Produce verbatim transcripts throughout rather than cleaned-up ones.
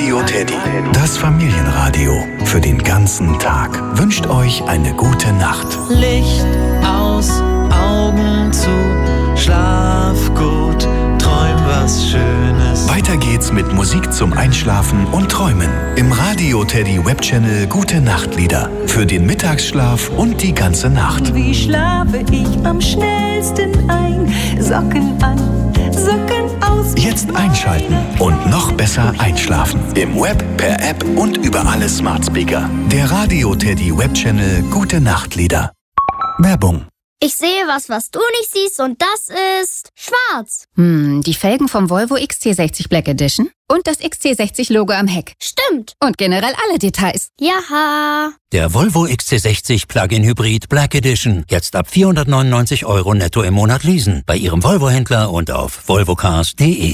Radio Teddy. Das Familienradio für den ganzen Tag wünscht euch eine gute Nacht. Licht aus, Augen zu, schlaf gut, träum was Schönes. Weiter geht's mit Musik zum Einschlafen und Träumen. Im Radio Teddy Webchannel Gute Nachtlieder. Für den Mittagsschlaf und die ganze Nacht. Wie schlafe ich am schnellsten ein? Socken an, Socken aus. Jetzt einschalten und noch besser einschlafen. Im Web, per App und über alle Smart Speaker. Der Radio Teddy Webchannel Gute Nachtlieder. Werbung. Ich sehe was, was du nicht siehst, und das ist schwarz. Hm, die Felgen vom Volvo X C sechzig Black Edition und das X C sechzig Logo am Heck. Stimmt. Und generell alle Details. Jaha. Der Volvo X C sechzig Plug-in Hybrid Black Edition. Jetzt ab vierhundertneunundneunzig Euro netto im Monat leasen. Bei Ihrem Volvo-Händler und auf volvocars punkt de.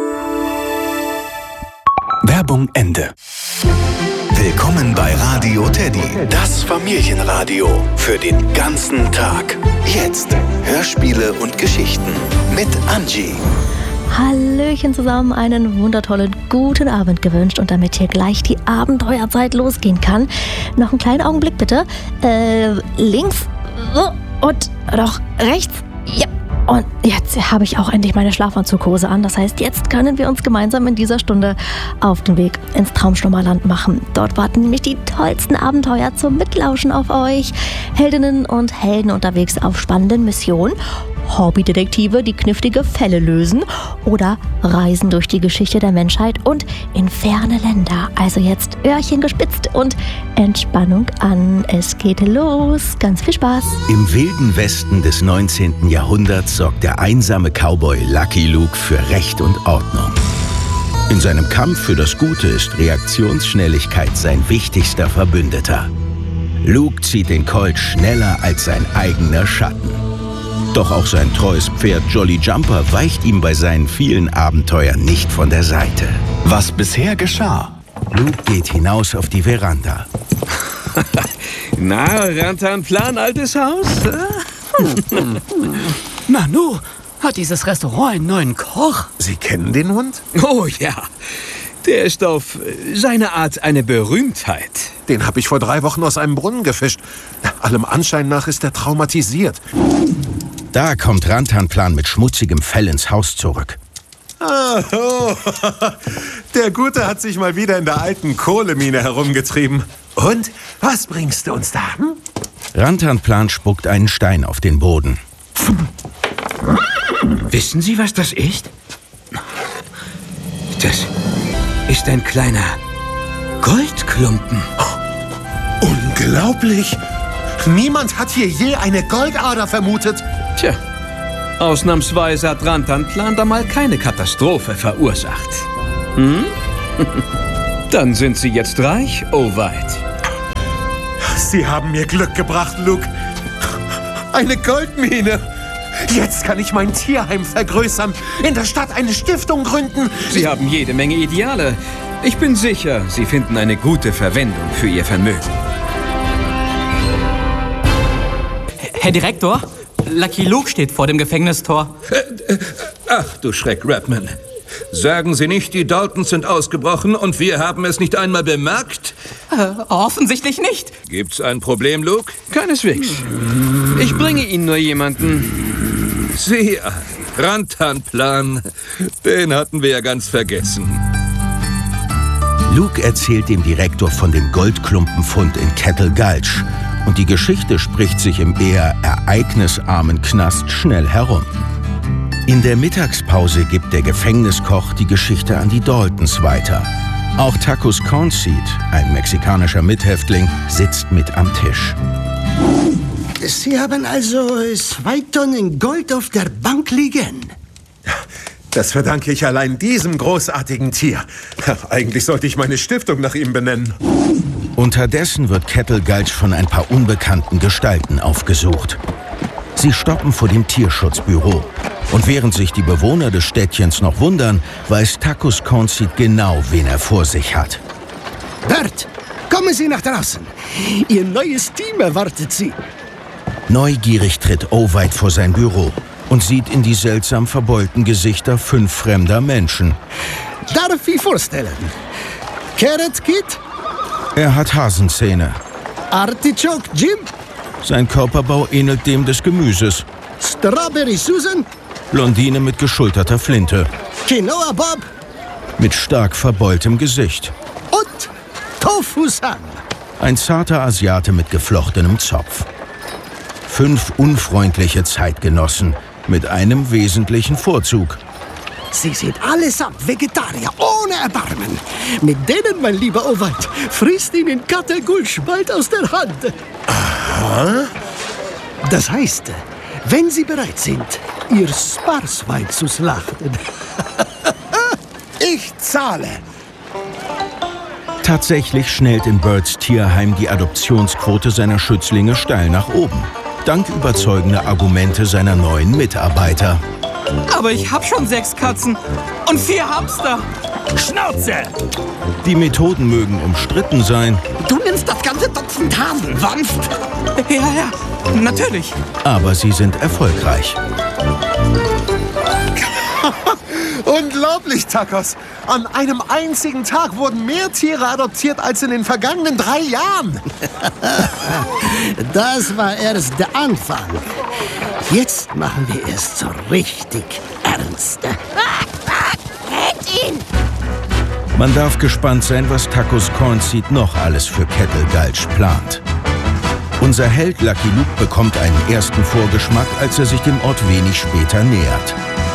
Werbung Ende. Willkommen bei Radio Teddy, das Familienradio für den ganzen Tag. Jetzt Hörspiele und Geschichten mit Angie. Hallöchen zusammen, einen wundervollen guten Abend gewünscht, und damit hier gleich die Abenteuerzeit losgehen kann, noch einen kleinen Augenblick bitte. Äh, links und noch rechts. Ja. Und jetzt habe ich auch endlich meine Schlafanzughose an. Das heißt, jetzt können wir uns gemeinsam in dieser Stunde auf den Weg ins Traumschnummerland machen. Dort warten nämlich die tollsten Abenteuer zum Mitlauschen auf euch. Heldinnen und Helden unterwegs auf spannenden Missionen. Hobbydetektive, die knifflige Fälle lösen, oder Reisen durch die Geschichte der Menschheit und in ferne Länder. Also jetzt Öhrchen gespitzt und Entspannung an. Es geht los. Ganz viel Spaß. Im wilden Westen des neunzehnten Jahrhunderts sorgt der einsame Cowboy Lucky Luke für Recht und Ordnung. In seinem Kampf für das Gute ist Reaktionsschnelligkeit sein wichtigster Verbündeter. Luke zieht den Colt schneller als sein eigener Schatten. Doch auch sein treues Pferd Jolly Jumper weicht ihm bei seinen vielen Abenteuern nicht von der Seite. Was bisher geschah? Luke geht hinaus auf die Veranda. Na, Rantanplan, altes Haus? Nanu, hat dieses Restaurant einen neuen Koch? Sie kennen den Hund? Oh ja, der ist auf seine Art eine Berühmtheit. Den habe ich vor drei Wochen aus einem Brunnen gefischt. Allem Anschein nach ist er traumatisiert. Da kommt Rantanplan mit schmutzigem Fell ins Haus zurück. Ah, oh. Der Gute hat sich mal wieder in der alten Kohlemine herumgetrieben. Und, was bringst du uns da? Hm? Rantanplan spuckt einen Stein auf den Boden. Wissen Sie, was das ist? Das ist ein kleiner Goldklumpen. Oh, unglaublich! Niemand hat hier je eine Goldader vermutet. Tja, ausnahmsweise hat Rantanplan da mal keine Katastrophe verursacht. Hm? Dann sind Sie jetzt reich, Oweit. Sie haben mir Glück gebracht, Luke. Eine Goldmine. Jetzt kann ich mein Tierheim vergrößern, in der Stadt eine Stiftung gründen. Sie haben jede Menge Ideale. Ich bin sicher, Sie finden eine gute Verwendung für Ihr Vermögen. Herr Direktor, Lucky Luke steht vor dem Gefängnistor. Äh, äh, ach du Schreck, Redman. Sagen Sie nicht, die Daltons sind ausgebrochen und wir haben es nicht einmal bemerkt? Äh, offensichtlich nicht. Gibt's ein Problem, Luke? Keineswegs. Ich bringe Ihnen nur jemanden. Sieh an, Rantanplan. Den hatten wir ja ganz vergessen. Luke erzählt dem Direktor von dem Goldklumpenfund in Kettle Gulch. Und die Geschichte spricht sich im eher ereignisarmen Knast schnell herum. In der Mittagspause gibt der Gefängniskoch die Geschichte an die Daltons weiter. Auch Tacos Cornseed, ein mexikanischer Mithäftling, sitzt mit am Tisch. Sie haben also zwei Tonnen Gold auf der Bank liegen? Das verdanke ich allein diesem großartigen Tier. Eigentlich sollte ich meine Stiftung nach ihm benennen. Unterdessen wird Kettle Gulch von ein paar unbekannten Gestalten aufgesucht. Sie stoppen vor dem Tierschutzbüro. Und während sich die Bewohner des Städtchens noch wundern, weiß Tacos Cornseed genau, wen er vor sich hat. Bert, kommen Sie nach draußen. Ihr neues Team erwartet Sie. Neugierig tritt Oweit vor sein Büro und sieht in die seltsam verbeulten Gesichter fünf fremder Menschen. Darf ich vorstellen? Carrot Kid? Er hat Hasenzähne. Artichoke Jim? Sein Körperbau ähnelt dem des Gemüses. Strawberry Susan? Blondine mit geschulterter Flinte. Quinoa Bob? Mit stark verbeultem Gesicht. Und Tofu San? Ein zarter Asiate mit geflochtenem Zopf. Fünf unfreundliche Zeitgenossen mit einem wesentlichen Vorzug. Sie sind allesamt Vegetarier, ohne Erbarmen. Mit denen, mein lieber Owald, frisst Ihnen Kater Gulsch bald aus der Hand. Aha. Das heißt, wenn Sie bereit sind, Ihr Sparswein zu schlachten. Ich zahle. Tatsächlich schnellt in Birds Tierheim die Adoptionsquote seiner Schützlinge steil nach oben. Dank überzeugender Argumente seiner neuen Mitarbeiter. Aber ich hab schon sechs Katzen und vier Hamster. Schnauze! Die Methoden mögen umstritten sein. Du nimmst das ganze Dutzend Hasen, sonst? Ja, ja, natürlich. Aber sie sind erfolgreich. Unglaublich, Tacos. An einem einzigen Tag wurden mehr Tiere adoptiert als in den vergangenen drei Jahren. Das war erst der Anfang. Jetzt machen wir es so richtig ernst. Red ihn! Man darf gespannt sein, was Tacos Cornseed noch alles für Kettle Gulch plant. Unser Held Lucky Luke bekommt einen ersten Vorgeschmack, als er sich dem Ort wenig später nähert.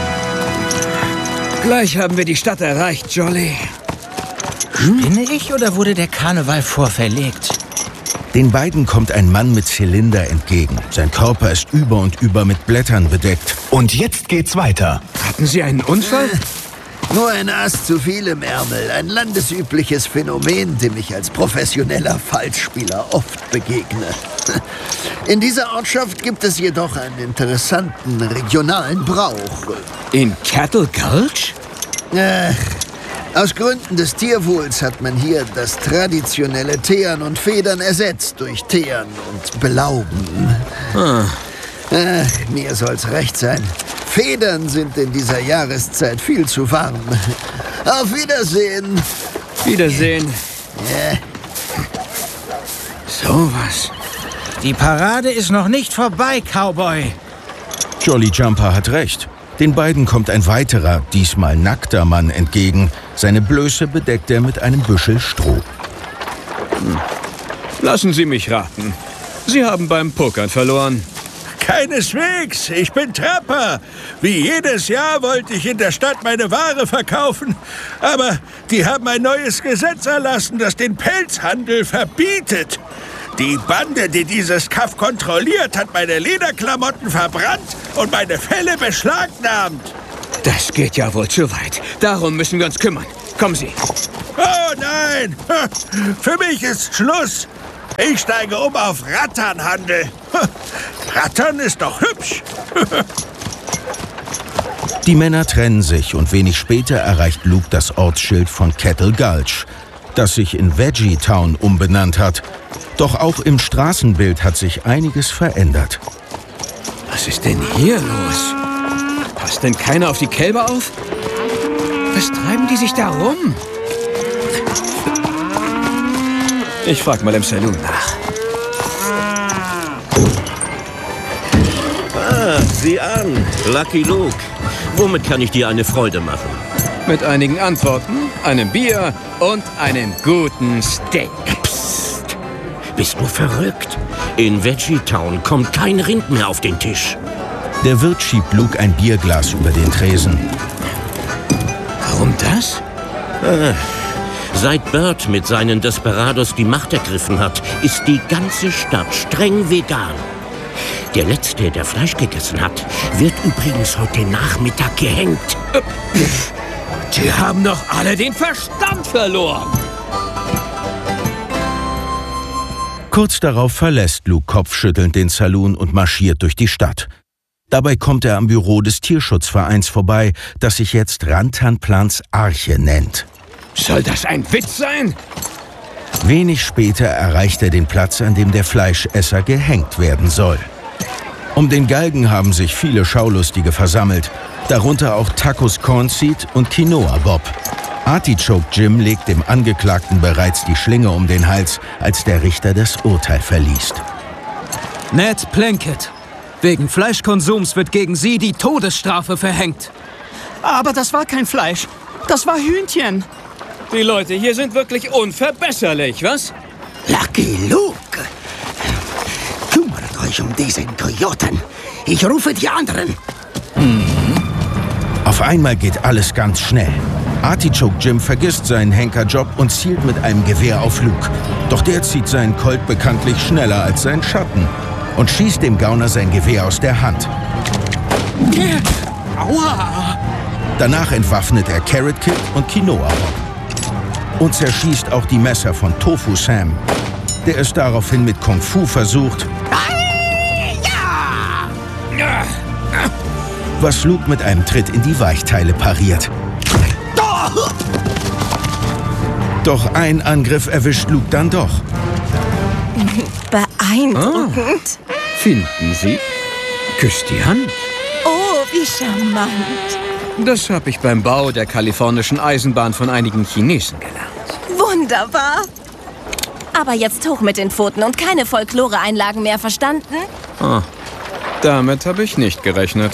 Gleich haben wir die Stadt erreicht, Jolly. Spinne ich oder wurde der Karneval vorverlegt? Den beiden kommt ein Mann mit Zylinder entgegen. Sein Körper ist über und über mit Blättern bedeckt. Und jetzt geht's weiter. Hatten Sie einen Unfall? Nur ein Ast zu viel im Ärmel. Ein landesübliches Phänomen, dem ich als professioneller Falschspieler oft begegne. In dieser Ortschaft gibt es jedoch einen interessanten regionalen Brauch. In Kettle Gulch? Ach, aus Gründen des Tierwohls hat man hier das traditionelle Teeren und Federn ersetzt durch Teeren und Belauben. Ah. Ach, mir soll's recht sein. Federn sind in dieser Jahreszeit viel zu warm. Auf Wiedersehen. Wiedersehen. Ja. So was. Die Parade ist noch nicht vorbei, Cowboy. Jolly Jumper hat recht. Den beiden kommt ein weiterer, diesmal nackter Mann entgegen. Seine Blöße bedeckt er mit einem Büschel Stroh. Hm. Lassen Sie mich raten. Sie haben beim Pokern verloren. Keineswegs, ich bin Trapper. Wie jedes Jahr wollte ich in der Stadt meine Ware verkaufen. Aber die haben ein neues Gesetz erlassen, das den Pelzhandel verbietet. Die Bande, die dieses Kaff kontrolliert, hat meine Lederklamotten verbrannt und meine Felle beschlagnahmt. Das geht ja wohl zu weit. Darum müssen wir uns kümmern. Kommen Sie. Oh nein, für mich ist Schluss. Ich steige um auf Ratternhandel. Rattern ist doch hübsch. Die Männer trennen sich und wenig später erreicht Luke das Ortsschild von Kettle Gulch, das sich in Veggie Town umbenannt hat. Doch auch im Straßenbild hat sich einiges verändert. Was ist denn hier los? Passt denn keiner auf die Kälber auf? Was treiben die sich da rum? Ich frag mal im Saloon nach. Ah, sieh an. Lucky Luke. Womit kann ich dir eine Freude machen? Mit einigen Antworten, einem Bier und einem guten Steak. Psst. Bist du verrückt? In Veggie Town kommt kein Rind mehr auf den Tisch. Der Wirt schiebt Luke ein Bierglas über den Tresen. Warum das? Ah. Seit Bird mit seinen Desperados die Macht ergriffen hat, ist die ganze Stadt streng vegan. Der Letzte, der Fleisch gegessen hat, wird übrigens heute Nachmittag gehängt. Die haben doch alle den Verstand verloren. Kurz darauf verlässt Luke kopfschüttelnd den Saloon und marschiert durch die Stadt. Dabei kommt er am Büro des Tierschutzvereins vorbei, das sich jetzt Rantanplans Arche nennt. Soll das ein Witz sein? Wenig später erreicht er den Platz, an dem der Fleischesser gehängt werden soll. Um den Galgen haben sich viele Schaulustige versammelt, darunter auch Tacos Cornseed und Quinoa Bob. Artichoke Jim legt dem Angeklagten bereits die Schlinge um den Hals, als der Richter das Urteil verliest. Ned Plunkett, wegen Fleischkonsums wird gegen Sie die Todesstrafe verhängt. Aber das war kein Fleisch, das war Hühnchen. Die Leute hier sind wirklich unverbesserlich, was? Lucky Luke! Kümmert euch um diesen Kojoten. Ich rufe die anderen. Mhm. Auf einmal geht alles ganz schnell. Artichoke Jim vergisst seinen Henkerjob und zielt mit einem Gewehr auf Luke. Doch der zieht seinen Colt bekanntlich schneller als sein Schatten und schießt dem Gauner sein Gewehr aus der Hand. Aua! Danach entwaffnet er Carrot Kid und Quinoa und zerschießt auch die Messer von Tofu Sam, der es daraufhin mit Kung Fu versucht, was Luke mit einem Tritt in die Weichteile pariert. Doch ein Angriff erwischt Luke dann doch. Beeindruckend. Ah, finden Sie? Küsst die Hand. Oh, wie charmant. Das habe ich beim Bau der kalifornischen Eisenbahn von einigen Chinesen gelernt. Wunderbar. Aber jetzt hoch mit den Pfoten und keine Folklore-Einlagen mehr, verstanden? Ah, damit habe ich nicht gerechnet.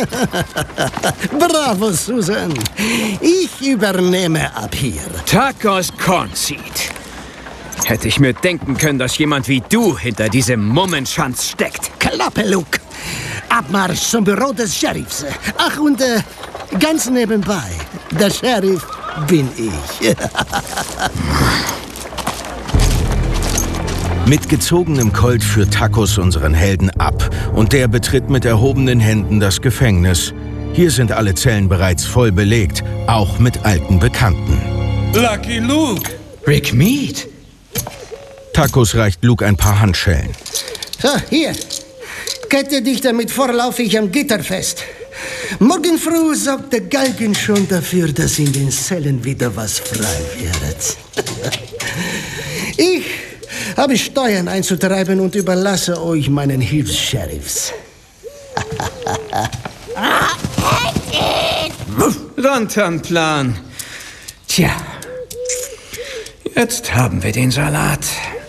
Bravo, Susan. Ich übernehme ab hier. Tacos Corn Seed. Hätte ich mir denken können, dass jemand wie du hinter diesem Mummenschanz steckt. Klappe, Luke. Abmarsch zum Büro des Sheriffs. Ach, und äh, ganz nebenbei, der Sheriff bin ich. Mit gezogenem Colt führt Tacos unseren Helden ab und der betritt mit erhobenen Händen das Gefängnis. Hier sind alle Zellen bereits voll belegt, auch mit alten Bekannten. Lucky Luke! Rick Mead! Tacos reicht Luke ein paar Handschellen. So, hier. Kette dich damit vorlaufig am Gitter fest. Morgen früh sorgt der Galgen schon dafür, dass in den Zellen wieder was frei wird. Ich habe Steuern einzutreiben und überlasse euch meinen Hilfs-Sheriffs. Rantanplan. Tja, jetzt haben wir den Salat.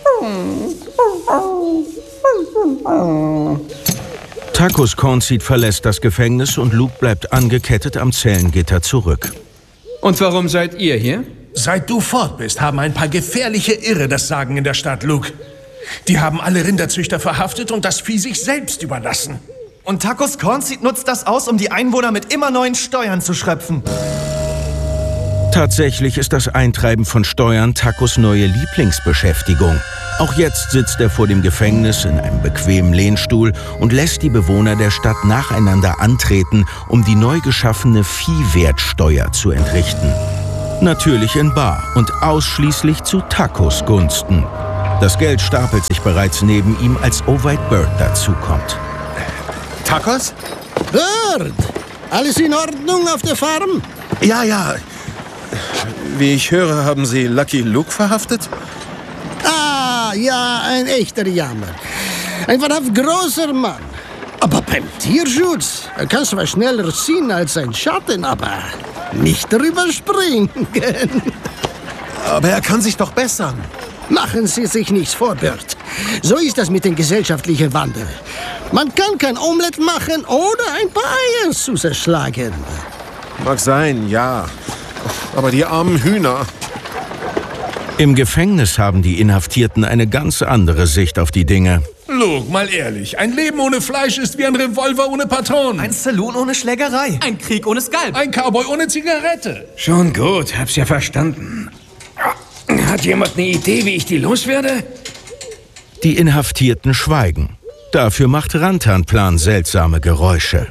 Tacos Corn Seed verlässt das Gefängnis und Luke bleibt angekettet am Zellengitter zurück. Und warum seid ihr hier? Seit du fort bist, haben ein paar gefährliche Irre das Sagen in der Stadt, Luke. Die haben alle Rinderzüchter verhaftet und das Vieh sich selbst überlassen. Und Tacos Corn Seed nutzt das aus, um die Einwohner mit immer neuen Steuern zu schröpfen. Tatsächlich ist das Eintreiben von Steuern Tacos neue Lieblingsbeschäftigung. Auch jetzt sitzt er vor dem Gefängnis in einem bequemen Lehnstuhl und lässt die Bewohner der Stadt nacheinander antreten, um die neu geschaffene Viehwertsteuer zu entrichten. Natürlich in bar und ausschließlich zu Tacos Gunsten. Das Geld stapelt sich bereits neben ihm, als Ovide Bird dazukommt. Tacos? Bird! Alles in Ordnung auf der Farm? Ja, ja. Wie ich höre, haben Sie Lucky Luke verhaftet? Ah, ja, ein echter Jammer. Ein wahrhaft großer Mann. Aber beim Tierschutz, er kann zwar schneller ziehen als sein Schatten, aber nicht drüber springen. Aber er kann sich doch bessern. Machen Sie sich nichts vor, Bird. So ist das mit dem gesellschaftlichen Wandel. Man kann kein Omelett machen, ohne ein paar Eier zu zerschlagen. Mag sein, ja. Aber die armen Hühner. Im Gefängnis haben die Inhaftierten eine ganz andere Sicht auf die Dinge. Luke, mal ehrlich, ein Leben ohne Fleisch ist wie ein Revolver ohne Patronen. Ein Saloon ohne Schlägerei. Ein Krieg ohne Skalp. Ein Cowboy ohne Zigarette. Schon gut, hab's ja verstanden. Hat jemand eine Idee, wie ich die loswerde? Die Inhaftierten schweigen. Dafür macht Rantanplan seltsame Geräusche.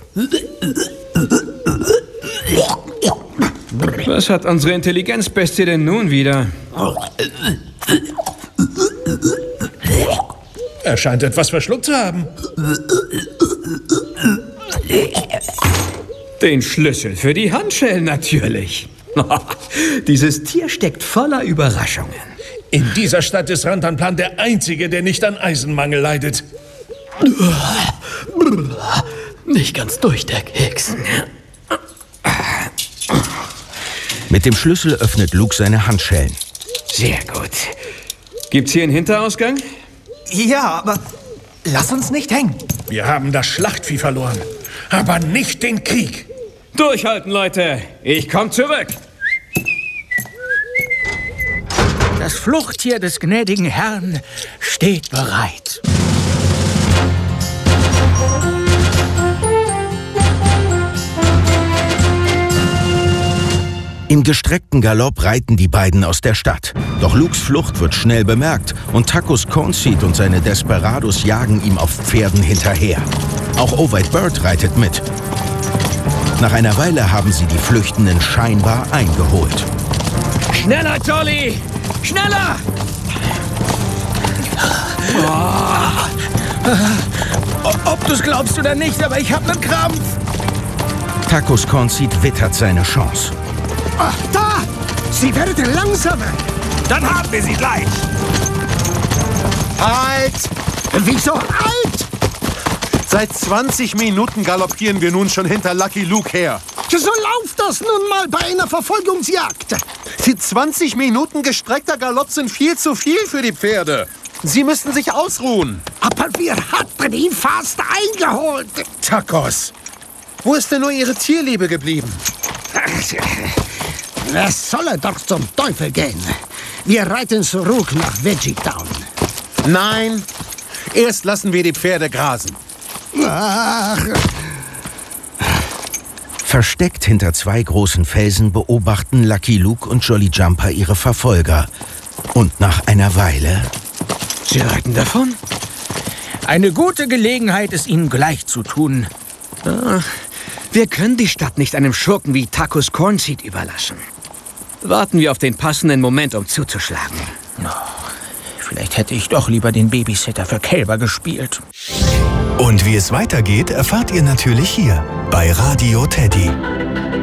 Was hat unsere Intelligenzbestie denn nun wieder? Er scheint etwas verschluckt zu haben. Den Schlüssel für die Handschellen natürlich. Dieses Tier steckt voller Überraschungen. In dieser Stadt ist Rantanplan der Einzige, der nicht an Eisenmangel leidet. Nicht ganz durch, der Keks. Mit dem Schlüssel öffnet Luke seine Handschellen. Sehr gut. Gibt's hier einen Hinterausgang? Ja, aber lass uns nicht hängen. Wir haben das Schlachtvieh verloren, aber nicht den Krieg. Durchhalten, Leute. Ich komm zurück. Das Fluchttier des gnädigen Herrn steht bereit. Im gestreckten Galopp reiten die beiden aus der Stadt. Doch Lukes Flucht wird schnell bemerkt und Tacos Cornseed und seine Desperados jagen ihm auf Pferden hinterher. Auch Ovide Bird reitet mit. Nach einer Weile haben sie die Flüchtenden scheinbar eingeholt. Schneller, Jolly! Schneller! Oh. Ob du es glaubst oder nicht, aber ich habe einen Krampf. Tacos Cornseed wittert seine Chance. Ach, da! Sie werden langsamer. Dann haben wir sie gleich. Halt! Wieso halt? Seit zwanzig Minuten galoppieren wir nun schon hinter Lucky Luke her. So lauft das nun mal bei einer Verfolgungsjagd. Die zwanzig Minuten gestreckter Galopp sind viel zu viel für die Pferde. Sie müssten sich ausruhen. Aber wir hatten ihn fast eingeholt. Tacos, wo ist denn nur Ihre Tierliebe geblieben? Es solle doch zum Teufel gehen. Wir reiten zurück nach Veggie Town. Nein, erst lassen wir die Pferde grasen. Ach. Versteckt hinter zwei großen Felsen beobachten Lucky Luke und Jolly Jumper ihre Verfolger. Und nach einer Weile... Sie reiten davon? Eine gute Gelegenheit, es ihnen gleich zu tun. Ah, wir können die Stadt nicht einem Schurken wie Tacos Cornseed überlassen. Warten wir auf den passenden Moment, um zuzuschlagen. Oh, vielleicht hätte ich doch lieber den Babysitter für Kälber gespielt. Und wie es weitergeht, erfahrt ihr natürlich hier bei Radio Teddy.